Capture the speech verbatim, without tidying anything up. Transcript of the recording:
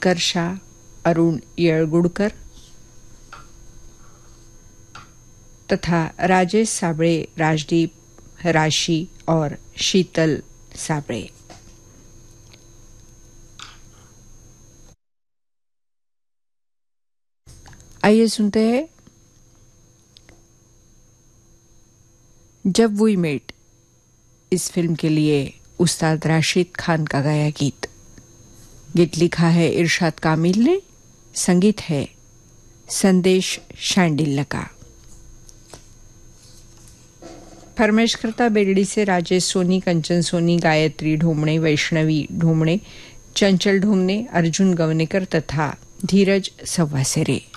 उत्कर्षा, अरुण येळगुडकर तथा राजेश साबळे, राजदीप, राशि और शीतल साबळे। आइए सुनते हैं जब वी मेट इस फिल्म के लिए उस्ताद राशिद खान का गाया गीत। गीत लिखा है इरशाद कामिल ने, संगीत है संदेश शांडिल्य का। फरमाइशकर्ता बेरडी से राजेश सोनी, कंचन सोनी, गायत्री ढोमणे, वैष्णवी ढोमणे, चंचल ढोमणे, अर्जुन गवनेकर तथा धीरज सव्वासेरे।